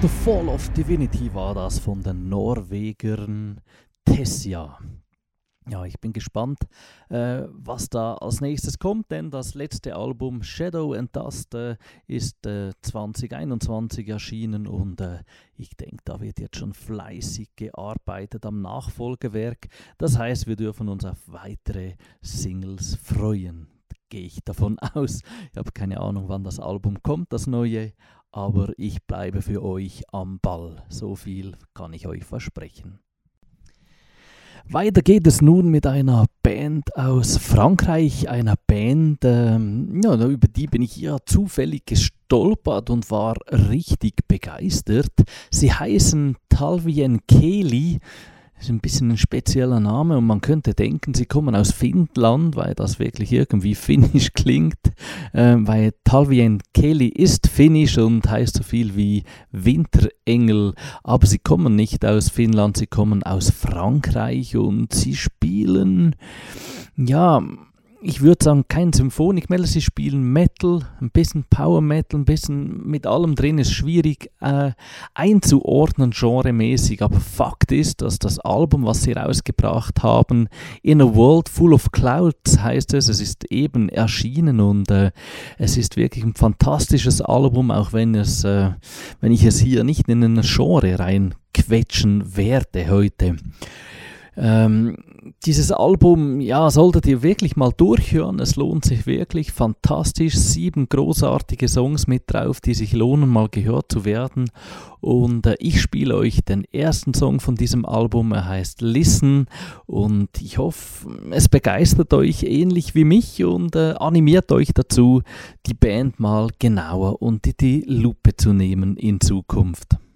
The Fall of Divinity war das von den Norwegern Tessia. Ja, ich bin gespannt, was da als nächstes kommt, denn das letzte Album Shadow and Dust ist 2021 erschienen und ich denke, da wird jetzt schon fleißig gearbeitet am Nachfolgewerk. Das heißt, wir dürfen uns auf weitere Singles freuen. Gehe ich davon aus. Ich habe keine Ahnung, wann das Album kommt, das neue, aber ich bleibe für euch am Ball. So viel kann ich euch versprechen. Weiter geht es nun mit einer Band aus Frankreich, einer Band, über die bin ich ja zufällig gestolpert und war richtig begeistert. Sie heißen Talvien Kieli. Das ist ein bisschen ein spezieller Name und man könnte denken, sie kommen aus Finnland, weil das wirklich irgendwie finnisch klingt, weil Talvien Kieli ist finnisch und heißt so viel wie Winterengel, aber sie kommen nicht aus Finnland, sie kommen aus Frankreich und sie spielen, ich würde sagen, kein Symphonik-Metal, sie spielen Metal, ein bisschen Power Metal, ein bisschen mit allem drin, ist schwierig einzuordnen genremäßig, aber Fakt ist, dass das Album, was sie rausgebracht haben, In a World Full of Clouds heißt es ist eben erschienen und es ist wirklich ein fantastisches Album, auch wenn ich es hier nicht in ein Genre reinquetschen werde heute. Dieses Album, solltet ihr wirklich mal durchhören, es lohnt sich wirklich, fantastisch, 7 großartige Songs mit drauf, die sich lohnen, mal gehört zu werden und ich spiele euch den ersten Song von diesem Album, er heißt Listen und ich hoffe, es begeistert euch ähnlich wie mich und animiert euch dazu, die Band mal genauer unter die Lupe zu nehmen in Zukunft.